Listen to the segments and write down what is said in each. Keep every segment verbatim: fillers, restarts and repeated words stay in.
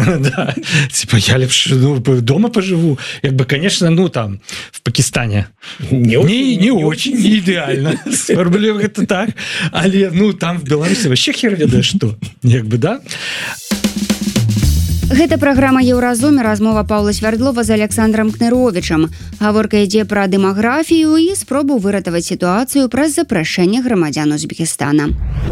Да. Типа я лепш ну, дома поживу. Як бы, конечно, ну там в Пакистане не, не, не очень идеально. Сформулирую это так. Але ну там в Беларуси вообще хер ведае что. Як бы, да? Гэта праграма Еўразум, размова Паўла Свярдлова з Александром Кныровічам. Гаворка ідзе пра дэмаграфію і спробу выратаваць сітуацыю праз запрашэнне грамадзян Узбекістана.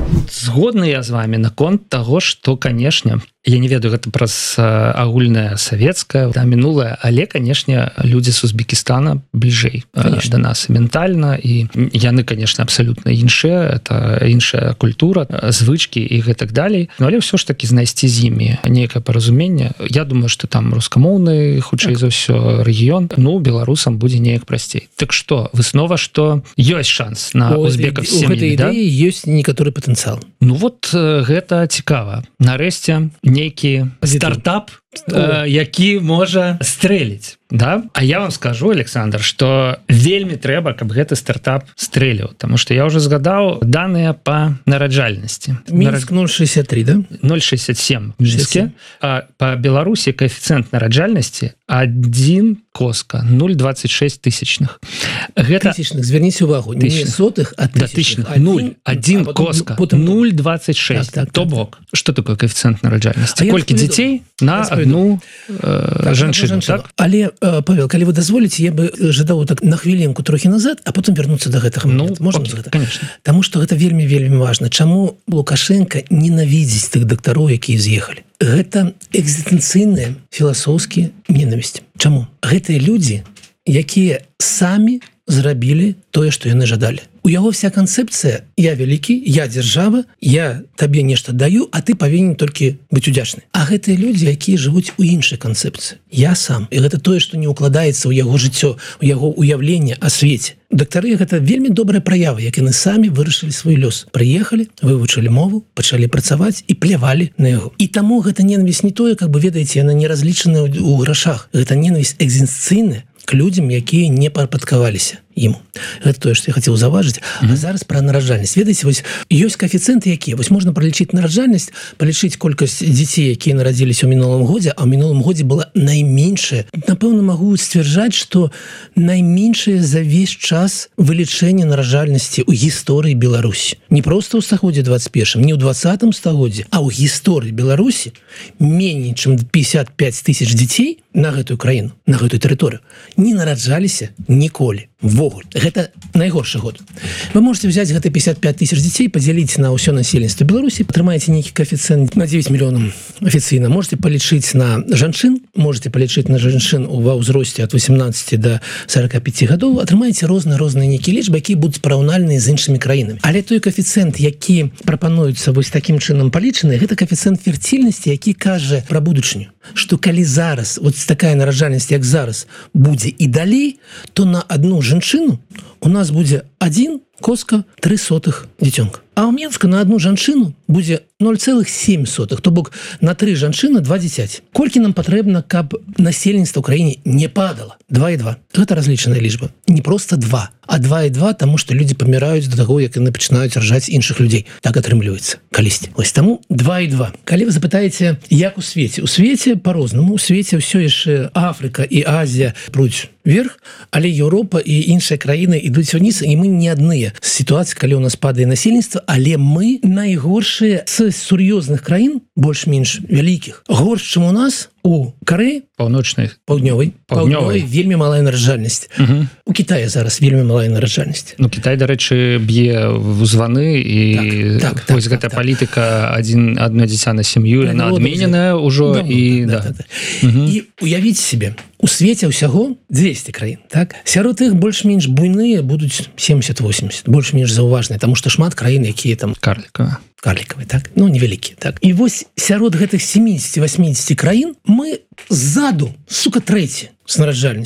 Згодны я з вами наконт таго, што, канешне, я не ведаю, гэта праз агульнае савецкае, да, мінулае, але, канешне, людзі з Узбекістана бліжэй да нас ментальна, і яны, канешне, абсалютна іншыя, это іншая культура, звычкі і гэтак далей. Ну, але ўсё ж такі знайсці з імі нейкае паразуменне. Я думаю, што там рускамоўны, хутчэй за ўсё, рэгіён, ну, беларусам будзе неяк прасцей. Так што, выснова, што ёсць шанс на узбекаў з сям'ямі, да? У гэтай ідэі ёсць некаторы патэнцыял. Ну, вот гэта цікава. Нарэшце, нейкі стартап, э, які можа стрэліць, да? А я вам скажу, Александр, што вельмі трэба, каб гэты стартап стрэліў, потому что я уже згадаў даныя па нараджальнасці. Мінск ноль шестьдесят три, да? ноль шестьдесят семь в Мінске. А па Беларусі коэфіцыент нараджальнасці один коска, ноль двадцать шесть тысячных. Гэта... Тысячных, зверніце увагу, не сотых, а тысячных. Да, ноль, один коска, потом... ноль двадцать шесть. Так, так, то бок, так. Што такое коэфіцыент нараджальнасці? Колькі дзяцей на одну э, так, жанчыну, так? Але, Павел, калі вы дазволіце, я бы жадаў так на хвілінку трохі назад, а потом вернуцца да гэтага. Ну, можна окей, гэта? Конечно. Таму што гэта вельмі-вельмі важна. Чаму Лукашенко ненавідзіць тых дактароў, якія з'ехалі? Гэта экзістэнцыйныя філасофскія ненавісці. Чаму? Гэтыя людзі, якія самі зрабілі тое, што яны жадалі. У яго вся канцэпцыя: я вялікі, я дзяржава, я табе нешта даю, а ты павінен толькі быць удзячны. А гэтыя людзі, якія жывуць у іншай канцэпцыі. Я сам. І гэта тое, што не ўкладаецца ў яго жыццё, у яго ўяўленне о свеце. Дактары — гэта вельмі добрая праява, як яны самі вырашылі свой лёс. Прыехалі, вывучылі мову, пачалі працаваць і плявалі на яго. І таму гэта ненавісць не тое, как бы, ведаеце, яна не разлічаная ў грашах. Гэта ненавісць экзістэнцыйная к людзям, якія не падпадкаваліся ім. Гэта тое, што я хацеў заўважыць. Mm-hmm. А зараз пра нараджальнасць. Ведаеце, вось ёсць коэфіцыенты якія. Вось можна пралічыць нараджальнасць, палічыць колькасць дзяцей, якія нарадзіліся ў мінулым годзе, а ў мінулым годзе была найменшая. Напэўна, магу сцвярджаць, што найменшая за весь час вылічэння нараджальнасці ў гісторыі Беларусі. Не проста ў стагоддзі двадцать первым, не ў двадцатым стагоддзі, а ў гісторыі Беларусі меней, чым пятьдесят пять тысяч дзяцей на гэтую краіну, на гэтую тэрыторыю не нараджаліся ніколі. Ввогуле. Гэта найгоршы год. Вы можете взять гэты пятьдесят пять тысяч дзяцей, падзяліць на ўсё насельніцтва Беларусі, атрымаеце нейкі коэфіцыент на девять миллионов афіцыйна. Можете палічыць на жанчын, можете палічыць на жанчын ва ўзросце ад восемнадцати до сорока пяти гадоў, атрымаеце розныя-розныя нейкія лічбы, якія будуць параўнальныя з іншымі краінамі. Але той коэфіцыент, які прапануецца вось такім чынам палічаны, гэта коэфіцыент ферцільнасці, які кажа пра будучыню, што калі зараз вот такая нараджальнасць, як зараз, будзе і далей, то на одну жанчыну у нас будзе один коска три сотых дзіцёнка. А ў Мінску на одну жанчыну будзе ноль целых семь сотых, то бок на три жанчыны два дзіцяці. Колькі нам патрэбна, каб насельніцтва ў краіне не падала? два і два. Гэта разлічаная лічба. Не просто два, а два і два, таму што людзі паміраюць да таго, як яны пачынаюць ражаць іншых людзей. Так атрымліваецца калісьці. Вось таму два і два. Калі вы запытаеце, як у свеце? У свеце по-рознаму. У свеце ўсё яшчэ Афрыка і Азія пруць вверх, але Еўропа і іншыя краіны ідуць уніз, і мы не адныя з сітуацыі, калі ў нас падае насельніцтва, але мы найгоршыя з сур'ёзных краін, больш-менш вялікіх. Горш, чым у нас, у Карэі, паўночнай, паўднёвай, паўднёвай вельмі малая нараджальнасць. Uh-huh. У Кітаі зараз вельмі малая нараджальнасць. Ну, Кітай, дарэчы, б'е в званы, і так, так, вось так, гэтая так, палітыка так. Адзін, адно дзіця на сям'ю, яна адмененая ўжо. Да, і, да, да. Да, да. Uh-huh. І уявіце себе, у свеце ўсяго двести краін, так? Сярод іх больш-менш буйныя будуць семьдесят-восемьдесят, больш-менш заўважныя, таму што шмат краін, якія там карлікавыя. Карлікавыя, так? Ну, невялікія, так? І вось сярод гэтых семьдесят-восемьдесят краін мы ззаду, сука, трэці з нараджальнасцю.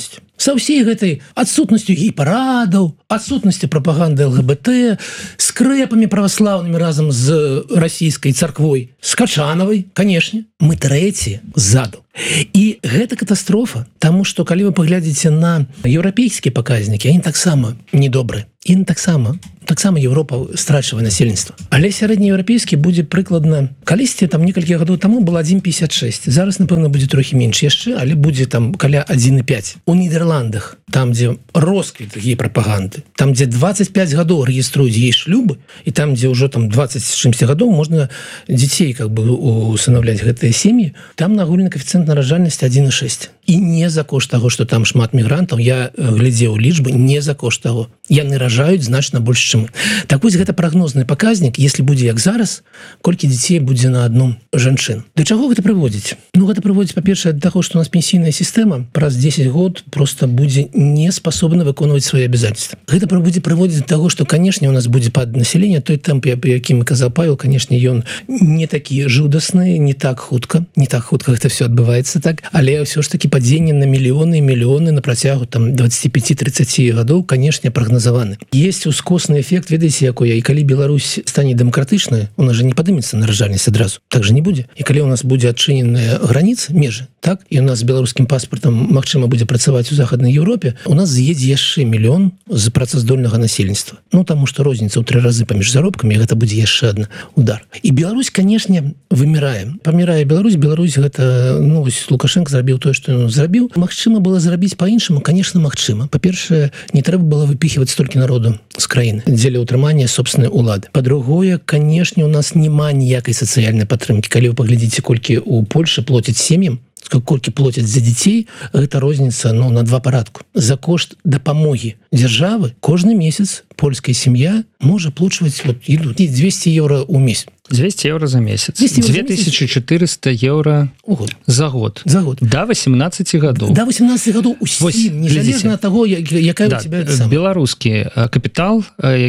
са ўсей гэтай адсутнасцю гей-парадаў, адсутнасці прапаганды ЛГБТ, з крэпамі праваслаўнымі разам з расійскай царквой, з Качанавай, канешне, мы трэці ззаду. І гэта катастрофа, таму што калі вы паглядзіце на еўрапейскія паказнікі, они таксама недобрыя. І таксама таксама Европа страчвае насельніцтва. Але сярэднееўрапейскі будзе прыкладна, калісьці там некалькі гадоў таму было адзін пятьдесят шесть. Зараз, напэўна, будзе трохі менш яшчэ, але будзе там каля адзін пять. У Нідерландах, там, дзе росквіт гей-прапаганды, там, дзе двадцать пять гадоў рэгіструюць гей-шлюбы, і там, дзе ўжо там двадцать з чымсьці гадоў можна дзяцей как бы усынаўляць гэтыя сем'і, там нагульны каэфіцыент нараджальнасці адзін шесть. І не за кошт таго, што там шмат мігрантаў, я глядзеў лічбы, не за кошт таго. Яны ражаюць значна больш, чым. Так вось гэта прагнозны паказнік, если будзе як зараз, колькі дзяцей будзе на одну жанчыну. Да чаго гэта прыводзіць? Ну, гэта прыводзіць, па-першае, да таго, што у нас пенсійная сістэма праз десять год просто будзе не спасобна выконваць свае абязательства. Гэта будзе прыводзіць да таго, што, канешне, у нас будзе пад населення, той тэмп, якім казаў Павел, канешне, ён не такі жудасны, не так хутка, не так хутка гэта все адбываецца так, але ўсё ж такі падзенне на мільёны і мільёны на працягу там двадцать пять тридцать гадоў, канешне, прагназаваны. Есть ускосны эфект, ведаеце, якой, і калі Беларусь стане дэмакратычнай, у нас же не падымецца нараджальнасць адразу. Так же не будзе. І калі у нас будзе адчыненыя граніцы, межы, так, і у нас з беларускім паспартам магчыма будзе працаваць у Захаднай Еўропе, у нас з'едзе яшчэ мільён з працаздольнага насельніцтва. Ну, таму што розніца ў тры разы паміж заробкамі, гэта будзе яшчэ адна удар. І Беларусь, канешне, вымірае. Памірае Беларусь, Беларусь гэта, ну, вось Лукашенко зрабіў тое, што ён зрабіў. Магчыма было зрабіць па-іншаму, конечно, магчыма. Па-першае, не трэба было выпіхиваць столькі народу з краіны дзеля ўтрымання собственнай улады. Па-другое, канешне, у нас няма ніякай сацыяльнай падтрымкі. Калі вы паглядзіце, колькі у Польшы плоцяць сем'ям, колькі плоцяць за дзяцей, гэта розніца, ну, на два парадку. За кошт дапамогі дзяржавы кожны месяц польская сям'я можа плачваць вот ідут двести еўра ў месяц. двести еўра за месяц. две тысячи четыреста еўра за год. За год. До восемнадцати гадоў. До восемнадцати гадоў усім, незалежна ад таго, якая да, у тебя сам. Беларускі капітал,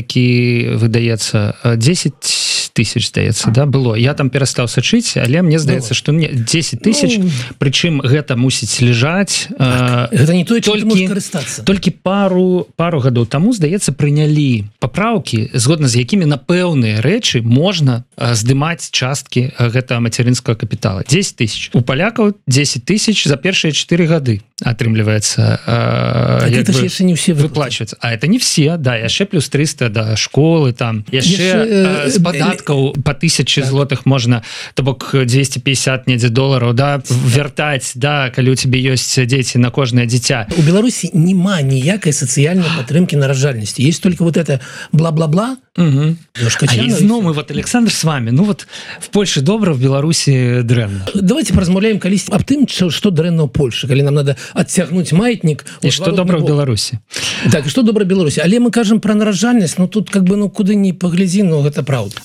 які выдаецца десять тысяч, здаецца, да, было. Я там перастаў сачыць, але мне здаецца, што мне десять тысяч, ну, прычым гэта мусіць ляжаць. Так, гэта не тое, чым ты можаш карыстацца. Толькі пару, пару гадоў таму, здаецца, прынялі папраўкі, згодна з якімі на пэўныя рэчы можна здымаць часткі гэтага мацярынскага капітала. десять тысяч. У палякаў десять тысяч за першыя четыре гады атрымліваецца, так як бы, яшчэ не ўсе выплачваюцца. А это не все, да, яшчэ плюс триста да школы, там яшчэ, яшчэ з падаткаў по тысяче так. злотых можна, то бок двести пятьдесят недзе долараў, да, вяртаць, да, калі у тебе ёсць дзеці на кожнае дзіця. У Беларусі няма ніякай сацыяльнай падтрымкі нараджальнасці. Есть только вот это бла-бла-бла. Угу. А ізноў мы, вот, Александр, с вами, ну вот в Польше добра, в Беларусі дрэнна. Давайте поразмаўляем калісьці аб тым, што дрэнна ў Польше, калі нам надо адцягнуць маятнік. І што добра ў Беларусі. Так, і што добра ў Беларусі. Але мы кажам пра нараджальнасць, ну тут как бы, ну куды не паглядзі, ну гэта праўда.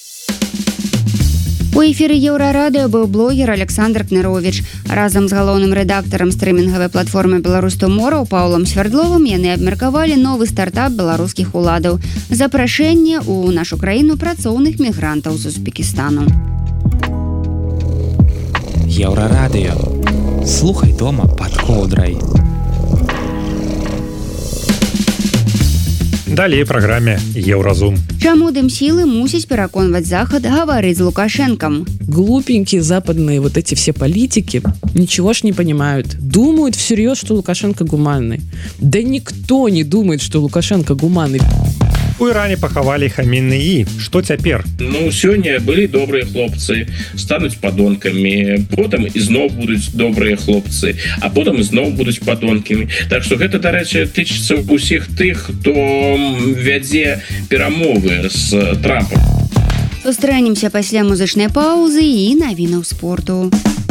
У эфіры Еўрарадыё быў блогер Александр Кныровіч. Разам з галоўным рэдактарам стрымінгавай платформы «Беларус.Томорроў» Паўлам Свярдловым яны абмеркавалі новы стартап беларускіх уладаў. Запрашэнне ў нашу краіну працоўных мігрантаў з Узбекістану. Еўрарадыё. Слухай дома пад коўдрай. Далей праграме Еўразум. Чаму дымсілы мусіць пераконваць Захад гаварыць з Лукашенком? Глупенькие западные вот эти все политики ничего ж не понимают. Думают всерьез, что Лукашенко гуманный. Да никто не думает, что Лукашенко гуманный. У Іране пахавалі Хаміны і што цяпер? Ну, сёння былі добрыя хлопцы, стануць падонкамі, потым ізноў будуць добрыя хлопцы, а потым ізноў будуць падонкамі. Так што гэта, дарэчы, тычыцца ўсіх тых, хто вядзе перамовы з Трампам. Сустрэнемся пасля музычнай паўзы і навінаў спорту.